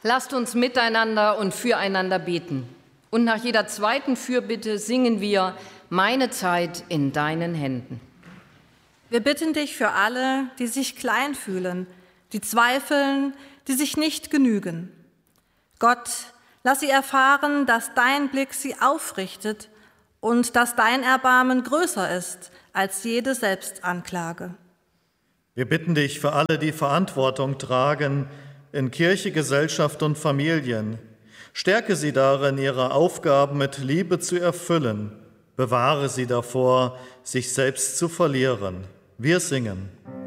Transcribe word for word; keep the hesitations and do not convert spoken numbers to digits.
Lasst uns miteinander und füreinander beten. Und nach jeder zweiten Fürbitte singen wir Meine Zeit in deinen Händen. Wir bitten dich für alle, die sich klein fühlen, die zweifeln, die sich nicht genügen. Gott, lass sie erfahren, dass dein Blick sie aufrichtet und dass dein Erbarmen größer ist als jede Selbstanklage. Wir bitten dich für alle, die Verantwortung tragen in Kirche, Gesellschaft und Familien. Stärke sie darin, ihre Aufgaben mit Liebe zu erfüllen. Bewahre sie davor, sich selbst zu verlieren. Wir singen.